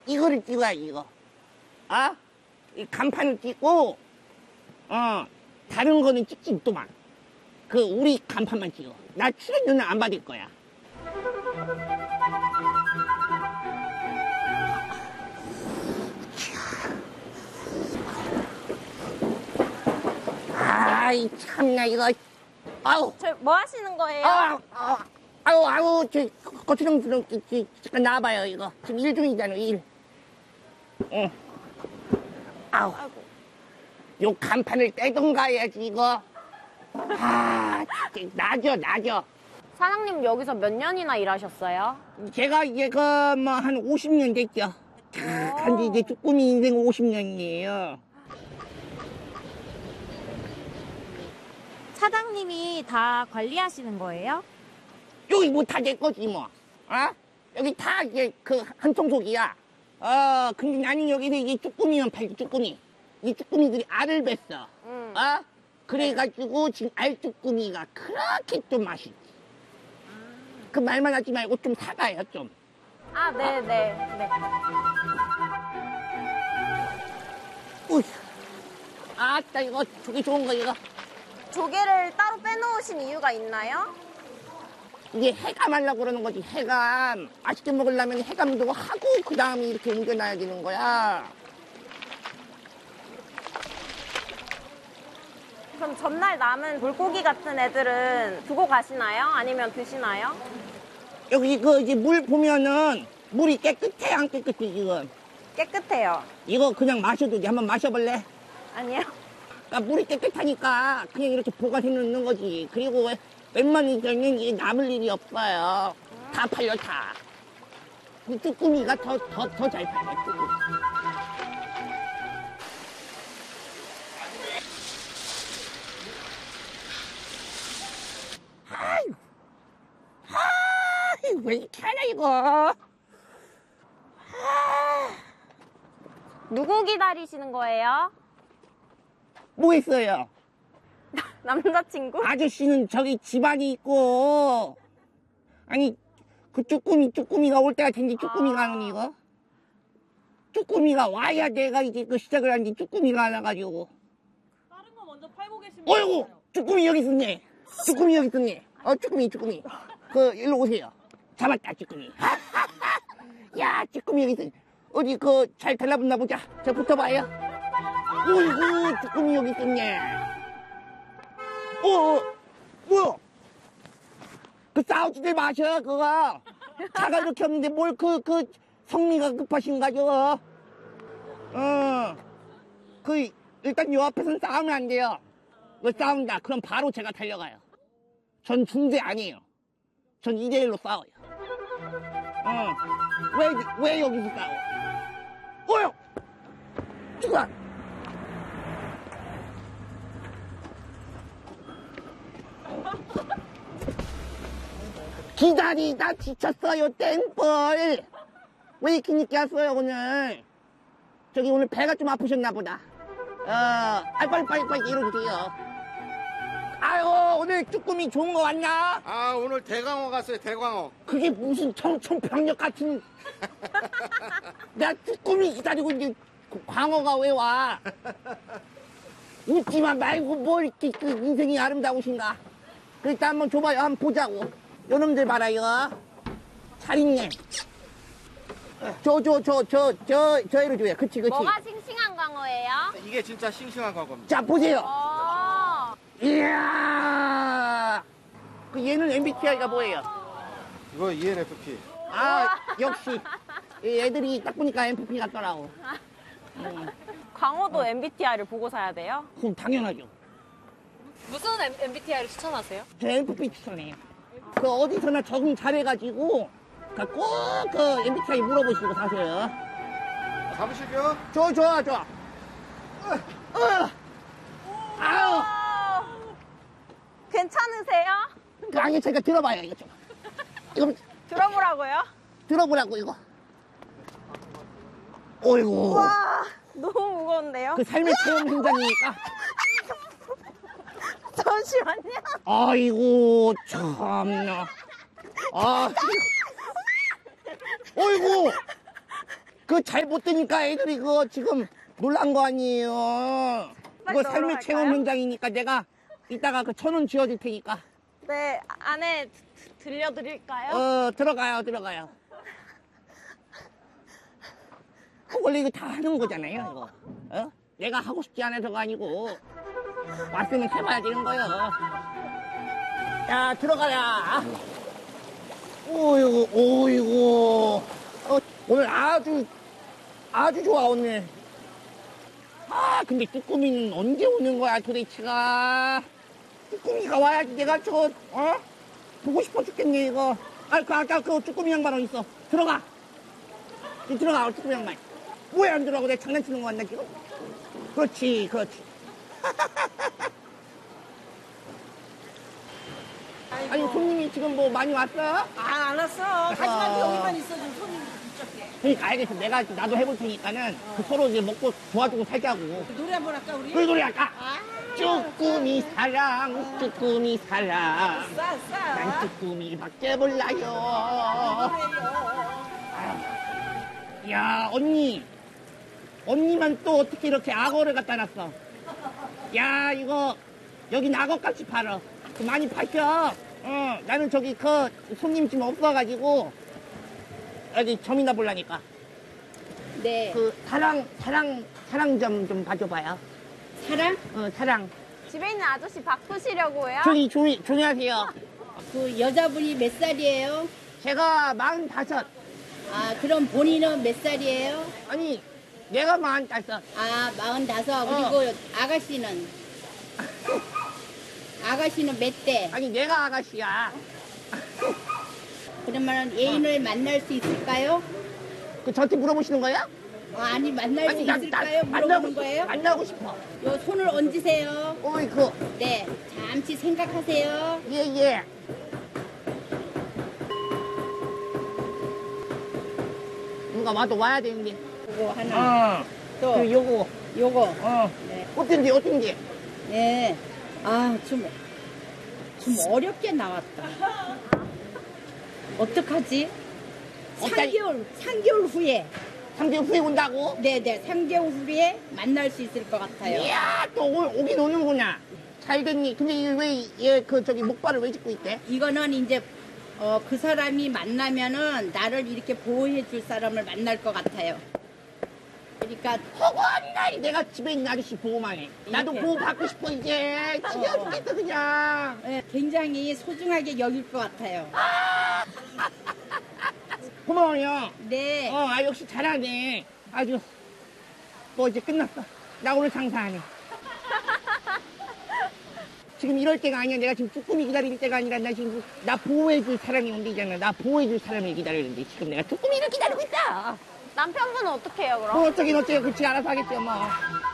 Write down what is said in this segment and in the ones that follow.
이거를 찍어야 이거. 아? 이 간판을 찍고, 다른 거는 찍지 또만. 그 우리 간판만 찍어. 나 출연료는 안 받을 거야. 아이 참나 이거. 아우. 저 뭐 하시는 거예요? 아우, 고추장 잠깐 나와봐요, 이거. 지금 일 중이잖아, 일. 응. 아우. 아이고. 요 간판을 떼던가 해야지, 이거. 나죠. 사장님 여기서 몇 년이나 일하셨어요? 제가 이제 한 50년 됐죠. 간지 이제 쭈꾸미 인생 50년이에요. 사장님이 다 관리하시는 거예요? 여기 뭐 다 내 거지, 뭐. 여기 다 이제 한 청소기야. 근데 나는 여기서 이게 쭈꾸미만 팔지, 쭈꾸미. 이 쭈꾸미들이 알을 뱄어. 그래가지고 지금 알쭈꾸미가 그렇게 좀 맛있지. 그 말만 하지 말고 좀 사가요, 좀. 네네. 우이. 아따, 이거 저기 좋은 거, 이거. 조개를 따로 빼놓으신 이유가 있나요? 이게 해감 하려고 그러는 거지, 해감. 맛있게 먹으려면 해감도 하고, 그 다음에 이렇게 옮겨놔야 되는 거야. 그럼 전날 남은 물고기 같은 애들은 두고 가시나요? 아니면 드시나요? 여기 이제 물 보면은, 물이 깨끗해, 안 깨끗해, 지금? 깨끗해요. 이거 그냥 마셔도 돼. 한번 마셔볼래? 아니요? 물이 깨끗하니까 그냥 이렇게 보관해 놓는 거지. 그리고 웬만한 경우는 이게 남을 일이 없어요. 다 팔려, 다. 그 쭈꾸미가 더 잘 팔려, 쭈꾸미. 아이고, 왜 이렇게 하냐, 이거. 누구 기다리시는 거예요? 뭐 했어요? 남자친구? 아저씨는 저기 집안이 있고, 아니, 그 쭈꾸미가 올 때가 된지 쭈꾸미가 안 오니, 이거? 쭈꾸미가 와야 내가 이제 그 시작을 한지 쭈꾸미가 안 와가지고. 다른 거 먼저 팔고 계신 어이구! 쭈꾸미 여기 있었네. 쭈꾸미 여기 있었네. 쭈꾸미. 일로 오세요. 잡았다, 쭈꾸미. 야, 쭈꾸미 여기 있었네. 어디, 잘 달라붙나 보자. 자, 붙어봐요. 어이구, 쭈꾸미 여기 있었네. 뭐야? 싸우지들 마셔, 그거. 차가 이렇게 없는데 뭘 성미가 급하신가, 저거. 일단 요 앞에서는 싸우면 안 돼요. 싸운다. 그럼 바로 제가 달려가요. 전 중대 아니에요. 전 2대1로 싸워요. 왜 여기서 싸워? 뭐요? 죽어! 기다리다 지쳤어요, 땡벌. 왜 이렇게 늦게 왔어요, 오늘? 저기 오늘 배가 좀 아프셨나 보다. 빨리 이러주세요. 아유, 오늘 쭈꾸미 좋은 거 왔나? 오늘 대광어 갔어요, 대광어. 그게 무슨 청천벽력 같은. 나 쭈꾸미 기다리고 이제 광어가 왜 와? 웃지만 말고 뭐 이렇게 인생이 아름다우신가? 일단 한번 줘봐요, 한번 보자고. 요놈들 봐라, 이거. 잘 있네. 저희로 줘요. 그치. 뭐가 싱싱한 광어예요? 이게 진짜 싱싱한 광어입니다. 자, 보세요. 어. 이야. 얘는 MBTI가 뭐예요? 이거 ENFP. 역시. 이 애들이 딱 보니까 MFP 같더라고. 광어도 MBTI를 보고 사야 돼요? 그럼 당연하죠. 무슨 MBTI를 추천하세요? 저 MFP 추천해요. 어디서나 적응 잘해가지고, 꼭 MBTI 물어보시고 사세요. 잡으실게요. 좋아. 아유. 괜찮으세요? 아니, 제가 들어봐요, 이거 좀. 이거 들어보라고요? 들어보라고, 이거. 어이구. 와, 너무 무거운데요? 삶의 체험 현장이니까. 잠시만요. 아이고, 참나. 어이구. 그거 잘 못 드니까 애들이 그거 지금 놀란 거 아니에요. 빨리 그거 넣으러 삶의 체험 갈까요? 현장이니까 내가 이따가 그 1,000원 쥐어줄 테니까. 네, 안에 들려드릴까요? 들어가요. 원래 이거 다 하는 거잖아요, 이거. 내가 하고 싶지 않아서가 아니고, 왔으면 해봐야 되는 거예요. 야, 들어가라. 오이고. 오늘 아주 좋아, 오늘. 아, 근데 쭈꾸미는 언제 오는 거야, 도대체가. 쭈꾸미가 와야지 내가 보고 싶어 죽겠네, 이거. 아까 그 쭈꾸미 양반 어딨어? 들어가, 쭈꾸미 양반. 왜 안 들어가고 내가 장난치는 거 같나, 지금? 그렇지. 아니, 손님이 지금 뭐 많이 왔어? 안 왔어. 하지만 여기만 있어 좀 손님 붙잡게. 그러니까 알겠어. 나도 해볼 테니까는 그 서로 이제 먹고 도와주고 살자고. 노래 한번 할까 우리? 그 노래 할까? 쭈꾸미 사랑. 난 쭈꾸미밖에 몰라요. 야, 언니만 또 어떻게 이렇게 악어를 갖다 놨어? 야, 이거 여긴 악어같이 팔아. 많이 파셔. 나는 저기 손님 지금 없어가지고 여기 점이나 보려니까. 네. 그 사랑 좀 가져봐요. 사랑? 사랑. 집에 있는 아저씨 바꾸시려고요? 조용히 하세요. 그 여자분이 몇 살이에요? 제가 45. 아 그럼 본인은 몇 살이에요? 아니, 내가 45. 아 45. 그리고 아가씨는? 아가씨는 몇 대? 아니, 내가 아가씨야. 그러면 애인을 만날 수 있을까요? 그 저한테 물어보시는 거야? 아니 만날 수 나 있을까요? 물어보는 거예요? 만나고 싶어. 요 손을 얹으세요. 어이구. 네. 잠시 생각하세요. 예. 누가 와도 와야 되는데. 요거 하나. 또 그 요거. 요거. 네. 어쩐지. 네. 아, 좀 어렵게 나왔다. 어떡하지? 3개월 후에. 3개월 후에 온다고? 네네, 3개월 후에 만날 수 있을 것 같아요. 이야, 또 오긴 오는구나. 잘 됐니? 근데 왜 저기 목발을 왜 짚고 있대? 이거는 이제, 그 사람이 만나면은 나를 이렇게 보호해 줄 사람을 만날 것 같아요. 그러니까, 허구한다. 내가 집에 있는 아저씨 보호만 해. 나도 이렇게. 보호 받고 싶어, 이제. 지겨워 죽겠어, 그냥. 예, 굉장히 소중하게 여길 것 같아요. 고마워요. 네. 역시 잘하네. 아주. 뭐 이제 끝났어. 나 오늘 장사하네. 지금 이럴 때가 아니야. 내가 지금 쭈꾸미 기다릴 때가 아니라 나 보호해줄 사람이 온대잖아. 나 보호해줄 사람을 기다리는데 지금 내가 쭈꾸미를 기다리고 있다. 남편분은 어떻게 해요, 그럼? 어쩌긴 그치 알아서 하겠죠 뭐.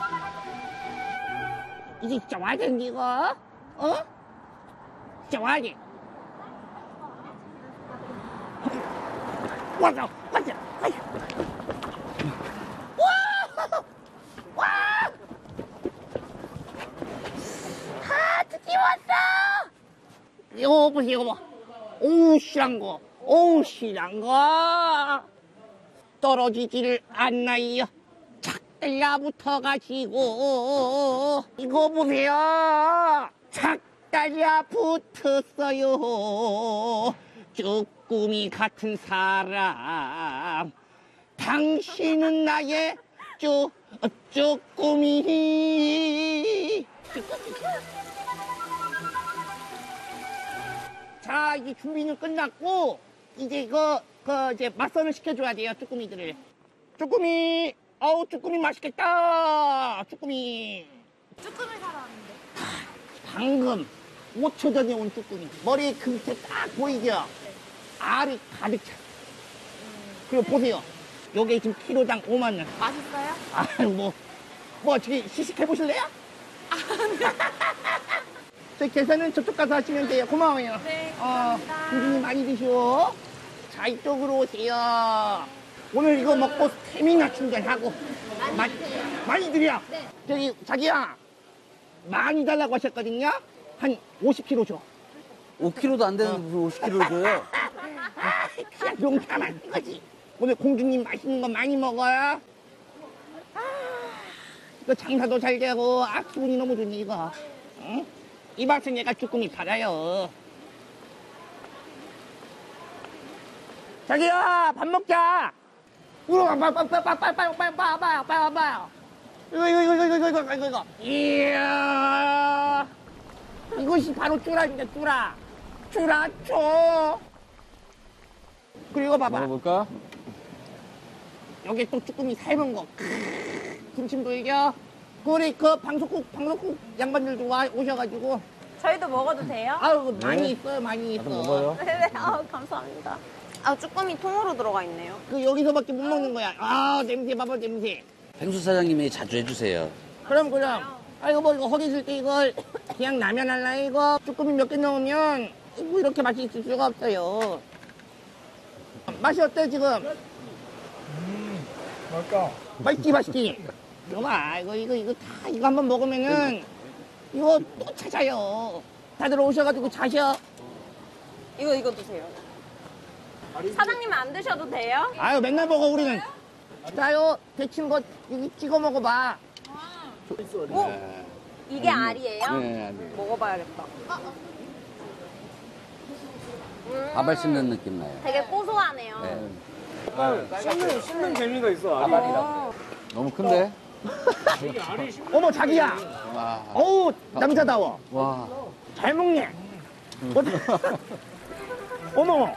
이제 진짜 와야 되는데 이거? 진짜 와야지. 왔어. 와! 드디어 왔어! 이거 보세요, 이거 봐. 오우, 실한 거. 떨어지지를 않나요? 착 달려 붙어가지고. 이거 보세요. 착 달려 붙었어요. 쭈꾸미 같은 사람. 당신은 나의 쭈꾸미. 자, 이제 준비는 끝났고, 이제 이제 맛선을 시켜줘야 돼요, 쭈꾸미들을. 쭈꾸미 맛있겠다, 쭈꾸미. 쭈꾸미 사러 왔는데. 방금 5초 전에 온 쭈꾸미. 머리 그 밑에 딱 보이죠? 알이 가득 차. 그리고 보세요. 요게 지금 키로당 5만 원. 맛있어요? 어떻게 시식해보실래요? 저희 계산은 저쪽 가서 하시면 돼요. 고마워요. 네, 감사합니다. 군주님 많이 드시오. 자, 이쪽으로 오세요. 오늘 이거 먹고 스태미나 충전하고. 많이 드려. 네. 저기, 자기야. 많이 달라고 하셨거든요. 한 50kg 줘. 5kg도 안 되는데 무슨 50kg를 줘요? 그냥 농담한 거지. 오늘 공주님 맛있는 거 많이 먹어요. 이거 장사도 잘 되고, 기분이 너무 좋네, 이거. 응? 이 맛은 얘가 쭈꾸미 팔아요. 자기야, 밥 먹자. 우와, 빨리. 이거. 이야. 이것이 바로 쭈라입니다, 쭈라. 쭈라초. 그리고 봐봐. 먹어볼까? 여기 또 쭈꾸미 삶은 거. 김침도 이겨. 우리 그 방송국 양반들도 오셔가지고. 저희도 먹어도 돼요? 아유, 많이 있어요, 많이 있어. 먹어요. 네네. 감사합니다. 쭈꾸미 통으로 들어가 있네요. 그 여기서밖에 못 먹는 거야. 냄새 봐봐, 냄새. 펭수 사장님이 자주 해주세요. 그럼. 이거 허기 있을 때 이걸 그냥 라면 할라 이거. 쭈꾸미 몇 개 넣으면 뭐 이렇게 맛이 있을 수가 없어요. 맛이 어때, 지금? 맛있지? 이거 봐, 이거 한번 먹으면은 이거 또 찾아요. 다들 오셔가지고 자셔. 이거 드세요. 사장님은 안 드셔도 돼요? 아유, 맨날 먹어, 우리는. 자요, 데친 거 여기 찍어 먹어봐. 이게 알이에요? 네, 먹어봐야겠다. 밥알 씹는 느낌 나요. 되게 고소하네요. 네. 씹는 재미가 있어. 밥알이라고. 너무 큰데? 어머, 자기야. 와. 어우, 남자다워. 와. 잘 먹네. 어머.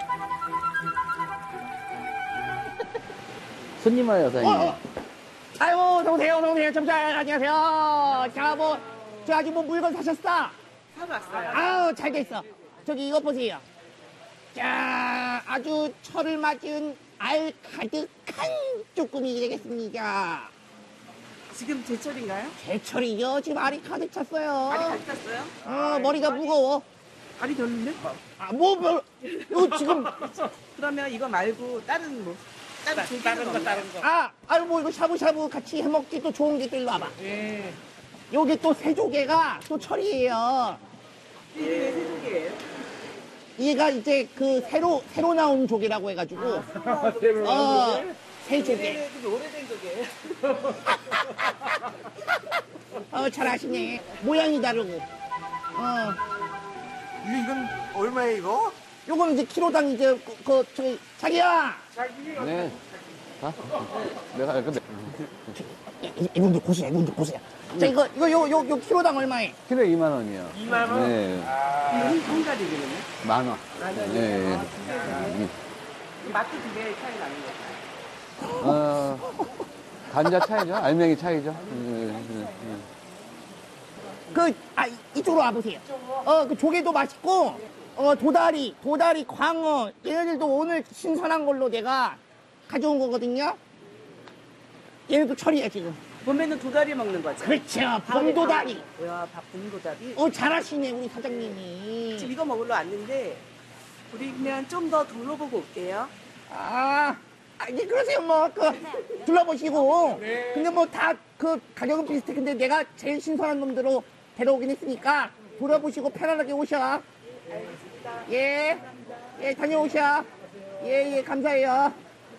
손님 와요, 사장님. 아유, 어서오세요. 점장, 안녕하세요. 저 아직 물건 사셨어? 사봤어요. 아유, 잘 됐어. 저기 이거 보세요. 자, 아주 철을 맞은 알 가득한 쭈꾸미 되겠습니다. 지금 제철인가요? 제철이요. 지금 알이 가득 찼어요. 알이 가득 찼어요? 머리가 무거워. 알이 졌는데? 이거 지금. 그러면 이거 말고 다른 다른 거. 이거 샤브샤브 같이 해먹기 또 좋은 게 또 일로 와봐. 예. 여기 또 새조개가 또 철이에요. 이게 왜 세조개예요? 얘가 이제 그 새로 나온 조개라고 해가지고. 새조개. 그게 오래된 조개예요? 잘 아시네. 모양이 다르고. 이건 얼마에 이거? 요건 이제 키로당 이제 자기야. 네. 내가 근데 이분들 고수야. 자, 이거 키로당 얼마에? 키로 2만 원이요. 2만 원? 네. 이건 통가리거든요. 만 원. 네. 맛도 두 개의 차이 나는 거죠? 간자 차이죠. 알맹이 차이죠. 이쪽으로 와보세요. 그 조개도 맛있고, 도다리, 광어, 얘네들도 오늘 신선한 걸로 내가 가져온 거거든요. 얘네도 철이야, 지금. 봄에는 도다리 먹는 거죠? 그렇죠. 봄도다리. 와, 봄도다리. 잘하시네, 우리 사장님이. 지금 이거 먹으러 왔는데 우리 그냥 좀 더 둘러보고 올게요. 이제 그러세요, 둘러보시고. 근데 다 가격은 비슷해. 근데 내가 제일 신선한 놈들로 데려오긴 했으니까 돌아보시고 편안하게 오셔. 알겠습니다. 예, 다녀오셔. 예, 감사해요.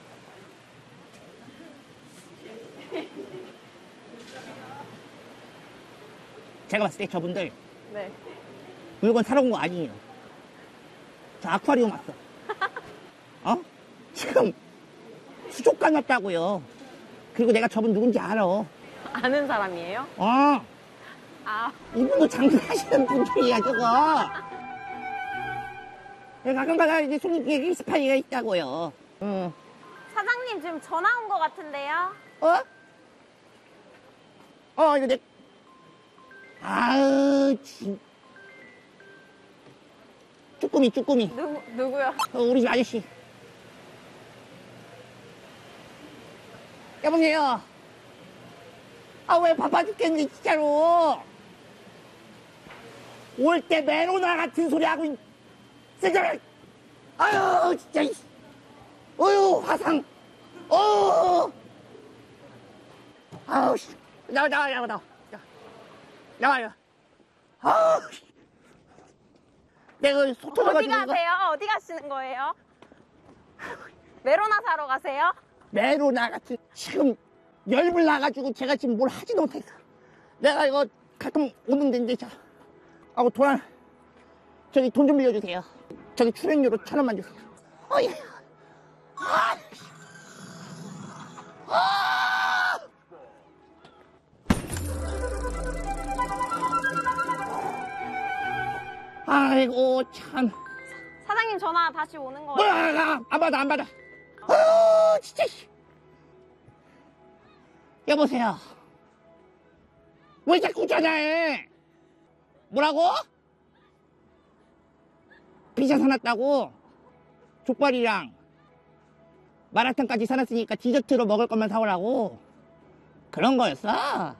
제가 봤을 때 저분들 네. 물건 사러 온 거 아니에요. 저 아쿠아리움 왔어. 지금 수족관 왔다고요. 그리고 내가 저분 누군지 알아. 아는 사람이에요? 이분도 장사하시는 분들이야, 저거. 가끔가다 이제 손님께 일스파이가 있다고요. 사장님 지금 전화 온 것 같은데요? 이거 쭈꾸미. 누구요? 우리 집 아저씨. 여보세요. 왜 바빠 죽겠니, 진짜로. 올 때 메로나 같은 소리 하고 진짜. 진짜. 화상. 나와요. 내가 속 터져가지고. 어디 가세요? 어디 가시는 거예요? 메로나 사러 가세요? 메로나 같은 지금 열불 나가지고 제가 지금 뭘 하지도 못했어. 내가 이거 가끔 오는 데인데 자, 하고 저기 돈 좀 빌려주세요. 저기 출연료로 1,000원만 주세요. 어이. 아! 아! 아이고 참. 사장님 전화 다시 오는 거예요. 뭐야, 안 받아. 진짜. 여보세요. 왜 자꾸 전화해? 뭐라고? 피자 사놨다고? 족발이랑 마라탕까지 사놨으니까 디저트로 먹을 것만 사오라고? 그런 거였어? 아,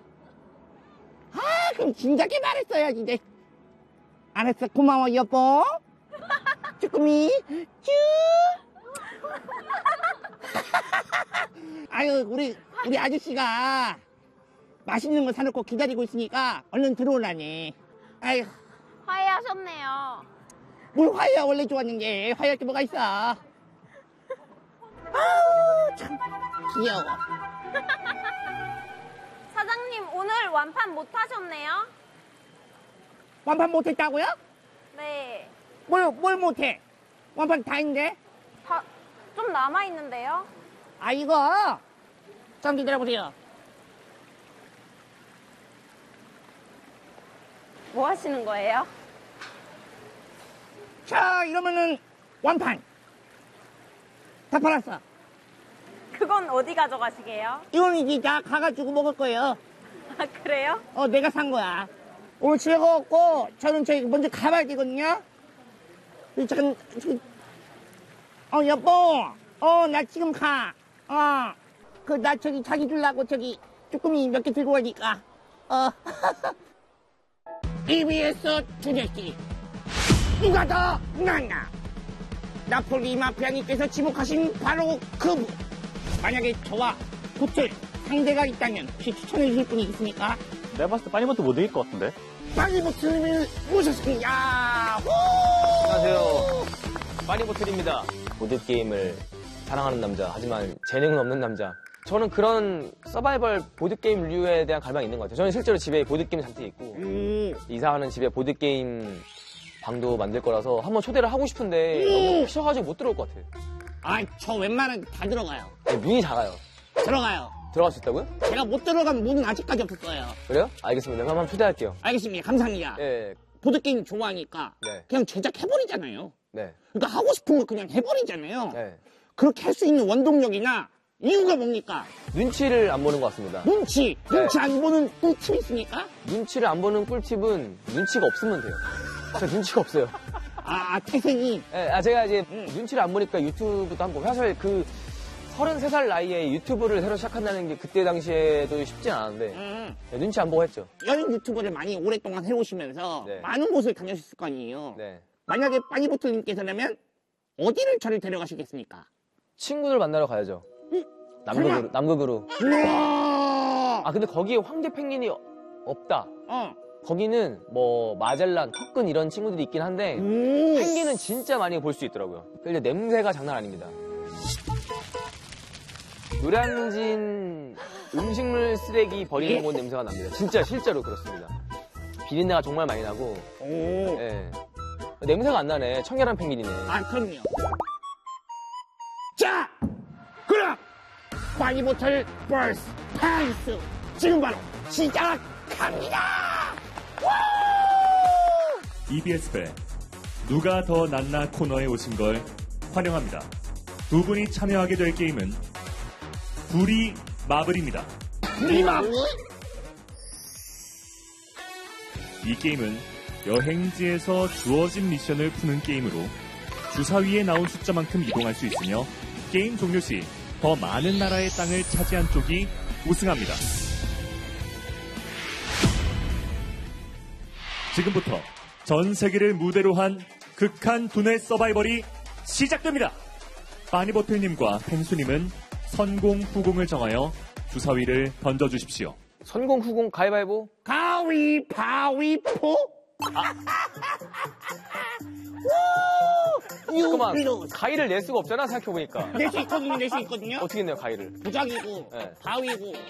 그럼 진작에 말했어야지. 네. 알았어, 고마워, 여보. 쭈꾸미, 쭈. 아유, 우리 아저씨가 맛있는 거 사놓고 기다리고 있으니까 얼른 들어오라니. 아유, 화해하셨네요. 뭘 화해야, 원래 좋았는데. 화해할 게 뭐가 있어. 아우, 참, 귀여워. 사장님 오늘 완판 못 하셨네요? 완판 못했다고요? 네. 뭘 못해? 완판 다 했는데? 좀 남아있는데요? 아, 이거. 좀 기다려보세요. 뭐 하시는 거예요? 자, 이러면은 완판. 다 팔았어. 그건 어디 가져가시게요? 이건 이제 다 가가지고 먹을 거예요. 아, 그래요? 내가 산 거야. 오늘 즐거웠고, 저는 저기 먼저 가봐야 되거든요. 잠깐, 여보. 나 지금 가. 나 저기 자기 주려고 저기 쭈꾸미 몇 개 들고 가니까. EBS 주제기. 누가 더 낫나? 나폴리 마피아님께서 지목하신 바로 그분. 만약에 저와 붙을 상대가 있다면 혹시 추천해 주실 분이 있습니까? 내가 봤을 때 빠니보트 못 이길 것 같은데? 빠니보트님을 모셨습니다. 안녕하세요. 빠니보틀입니다. 보드게임을 사랑하는 남자, 하지만 재능은 없는 남자. 저는 그런 서바이벌 보드게임류에 대한 갈망이 있는 것 같아요. 저는 실제로 집에 보드게임이 잔뜩 있고 이사하는 집에 보드게임 방도 만들 거라서 한번 초대를 하고 싶은데 너무 크셔가지고 못 들어올 것 같아요. 저 웬만하면 다 들어가요. 네, 문이 작아요. 들어가요. 들어갈 수 있다고요? 제가 못 들어간 문은 아직까지 없었어요. 그래요? 알겠습니다. 그럼 한번 초대할게요. 알겠습니다. 감사합니다. 네. 보드게임 좋아하니까 네. 그냥 제작해버리잖아요. 네. 그러니까 하고 싶은 거 그냥 해버리잖아요. 네. 그렇게 할 수 있는 원동력이나 이유가 뭡니까? 눈치를 안 보는 것 같습니다. 눈치 안 보는 꿀팁이 있습니까? 눈치를 안 보는 꿀팁은 눈치가 없으면 돼요. 저 눈치가 없어요. 태생이. 네, 제가 이제 눈치를 안 보니까 유튜브도 한번 사실 33살 나이에 유튜브를 새로 시작한다는 게 그때 당시에도 쉽진 않았는데 네, 눈치 안 보고 했죠. 여행 유튜버를 많이 오랫동안 해오시면서 네. 많은 곳을 다녔을 거 아니에요. 네. 만약에 빠니보틀님께서라면 어디를 저를 데려가시겠습니까? 친구들 만나러 가야죠. 남극으로. 우와! 근데 거기에 황제 펭귄이 없다. 거기는 뭐 마젤란, 턱근 이런 친구들이 있긴 한데 펭귄은 진짜 많이 볼 수 있더라고요. 근데 냄새가 장난 아닙니다. 노량진 음식물 쓰레기 버리는 곳 냄새가 납니다. 진짜 실제로 그렇습니다. 비린내가 정말 많이 나고. 네. 냄새가 안 나네. 청결한 펭귄이네. 그럼요. 자, 그럼 빠니보틀 버스 파이스 지금 바로 시작합니다. EBS 배 누가 더 낫나 코너에 오신 걸 환영합니다. 두 분이 참여하게 될 게임은 불이 마블입니다. 불이 마블? 이 게임은 여행지에서 주어진 미션을 푸는 게임으로 주사위에 나온 숫자만큼 이동할 수 있으며 게임 종료 시 더 많은 나라의 땅을 차지한 쪽이 우승합니다. 지금부터 전 세계를 무대로 한 극한 두뇌 서바이벌이 시작됩니다. 빠니보틀님과 펭수님은 선공, 후공을 정하여 주사위를 던져주십시오. 선공, 후공, 가위바위보? 가위바위보? 잠깐만, 유리로. 가위를 낼 수가 없잖아, 생각해보니까. 낼 수 있거든요, 낼 수 있거든요. 어떻게 내요, 가위를? 부작이고, 네. 바위고,